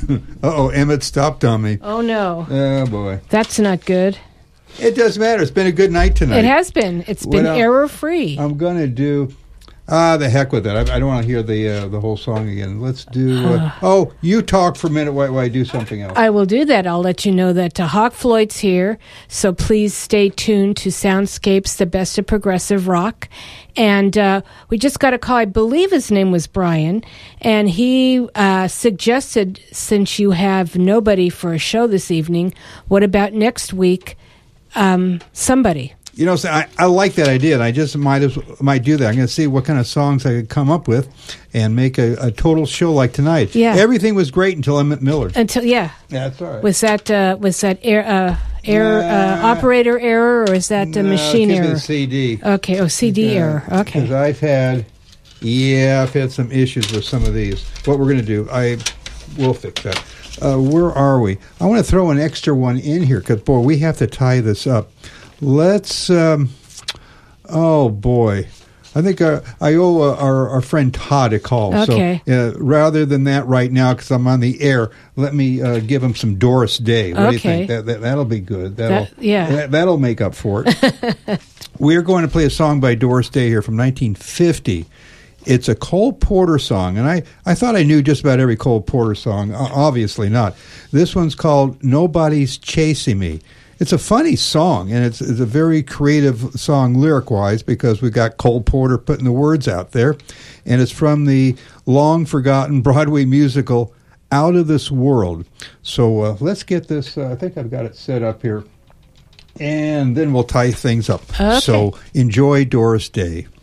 Uh-oh, Emmett stopped on me. Oh, no. Oh, boy. That's not good. It doesn't matter. It's been a good night tonight. It has been. It's been error-free. I'm going to do... the heck with it. I don't want to hear the whole song again. Let's do... you talk for a minute while I do something else. I will do that. I'll let you know that Hawk Floyd's here, so please stay tuned to Soundscapes, the best of progressive rock. And we just got a call. I believe his name was Brian, and he suggested, since you have nobody for a show this evening, what about next week, somebody? You know, so I like that idea, and I just might do that. I'm going to see what kind of songs I could come up with and make a total show like tonight. Yeah. Everything was great until Emmett Miller. Yeah, that's all right. Was that operator error, or is that machine error? The CD. Okay, CD error. Okay. Because I've had some issues with some of these. What we're going to do, we'll fix that. Where are we? I want to throw an extra one in here because, boy, we have to tie this up. Let's, oh boy, I think I owe our friend Todd a call. Okay. So rather than that right now, because I'm on the air, let me give him some Doris Day. What do you think? That'll be good. That'll make up for it. We're going to play a song by Doris Day here from 1950. It's a Cole Porter song, and I thought I knew just about every Cole Porter song. Obviously not. This one's called Nobody's Chasing Me. It's a funny song, and it's a very creative song lyric-wise because we got Cole Porter putting the words out there. And it's from the long-forgotten Broadway musical Out of This World. So let's get this. I think I've got it set up here. And then we'll tie things up. Okay. So enjoy Doris Day.